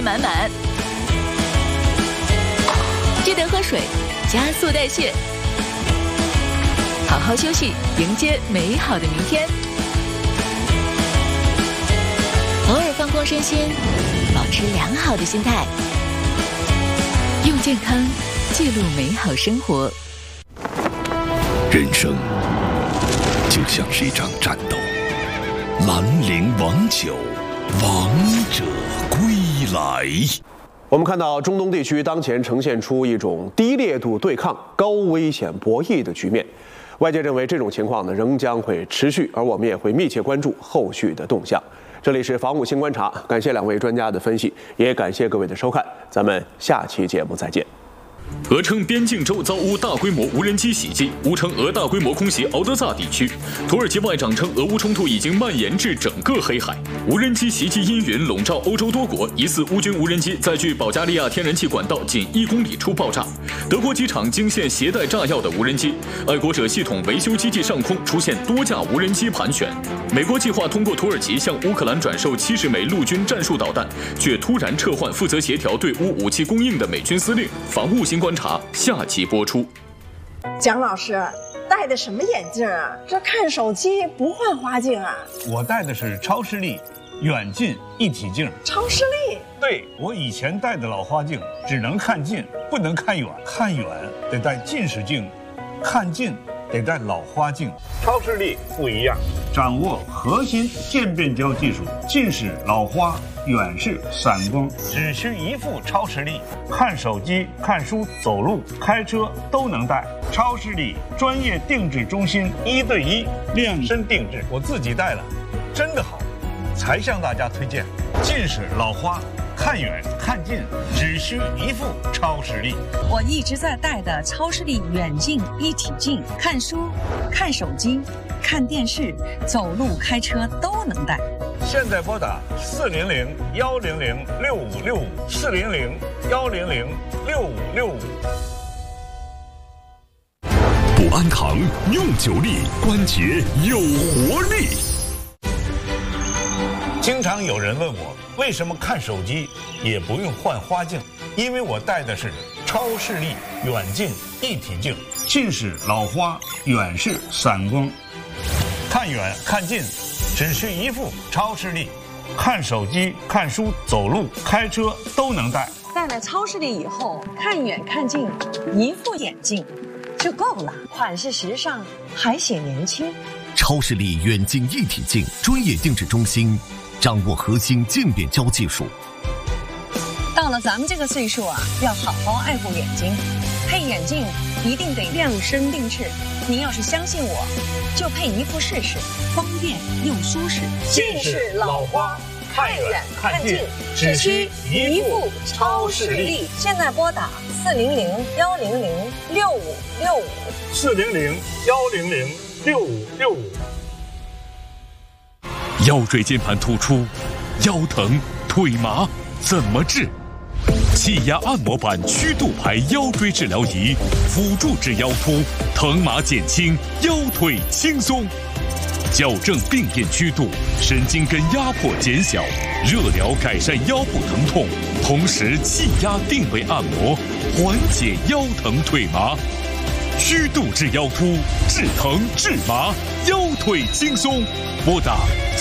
满满。记得喝水，加速代谢，好好休息，迎接美好的明天。偶尔放空身心，保持良好的心态，用健康记录美好生活。 人生就像是一场战斗，兰陵王酒，王者归来。 我们看到中东地区当前呈现出一种低烈度对抗、高危险博弈的局面，外界认为这种情况呢仍将会持续，而我们也会密切关注后续的动向。这里是防务新观察，感谢两位专家的分析，也感谢各位的收看，咱们下期节目再见。 俄称边境州遭乌大规模无人机袭击，乌称俄大规模空袭敖德萨地区。土耳其外长称，俄乌冲突已经蔓延至整个黑海。无人机袭击阴云笼罩欧洲多国，疑似乌军无人机在距保加利亚天然气管道仅1公里处爆炸。德国机场惊现携带炸药的无人机，爱国者系统维修基地上空出现多架无人机盘旋。美国计划通过土耳其向乌克兰转售70枚陆军战术导弹，却突然撤换负责协调对乌武器供应的美军司令。防务新观察下期播出。 蒋老师戴的什么眼镜啊？这看手机不换花镜啊？ 我戴的是超视力远近一体镜。 超视力？ 对，我以前戴的老花镜只能看近，不能看远，看远得戴近视镜，看近得戴老花镜。超视力不一样，掌握核心渐变焦技术，近视、老花、远视、散光，只需一副超视力，看手机、看书、走路、开车都能戴。超视力专业定制中心，1对1量身定制，我自己戴了，真的好，才向大家推荐。近视、老花，看远看近只需一副超视力。 我一直在戴的超视力远近一体镜，看书、看手机、看电视、走路、开车都能戴。 现在拨打400-100-6565，400-100-6565。 补安堂用久力，关节有活力。 经常有人问我，为什么看手机也不用换花镜？因为我戴的是超视力远近一体镜，近视、老花、远视、散光，看远看近只需一副超视力，看手机、看书、走路、开车都能戴。 戴了超视力以后，看远看近一副眼镜就够了，款式时尚，还显年轻。 超视力远近一体镜专业定制中心，掌握核心渐变焦技术。 到了咱们这个岁数啊，要好好爱护眼睛，配眼镜一定得量身定制。您要是相信我，就配一副试试，方便又舒适。 近视、老花，看远看近只需一副超视力。 现在拨打 400-100-6565，400-100-6565。 腰椎间盘突出、腰疼、腿麻怎么治？气压按摩板曲度牌腰椎治疗仪，辅助治腰突，疼麻减轻，腰腿轻松，矫正病变曲度，神经根压迫减小，热疗改善腰部疼痛，同时气压定位按摩，缓解腰疼腿麻。曲度治腰突，治疼治麻，腰腿轻松。拨打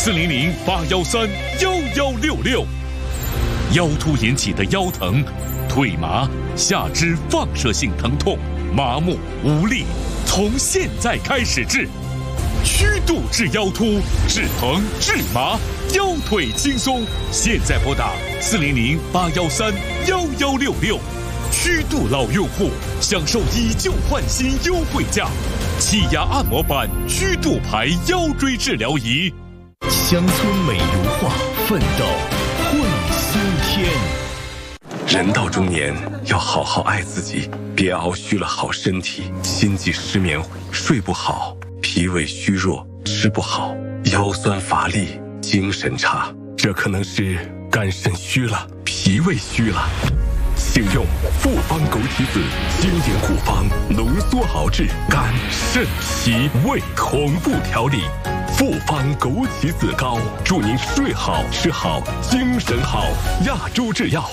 400-813-1166。腰突引起的腰疼、腿麻、下肢放射性疼痛、麻木、无力，从现在开始治。曲度治腰突，治疼治麻，腰腿轻松。现在拨打400-813-1166。曲度老用户享受以旧换新优惠价，气压按摩板曲度牌腰椎治疗仪。 乡村美如画，奋斗会新天。 人到中年，要好好爱自己，别熬虚了好身体，心悸失眠，睡不好，脾胃虚弱，吃不好，腰酸乏力，精神差，这可能是肝肾虚了，脾胃虚了。请用复方枸杞子经典护方浓缩熬制肝肾脾胃同步调理，复方枸杞子膏，祝您睡好吃好精神好。亚洲制药。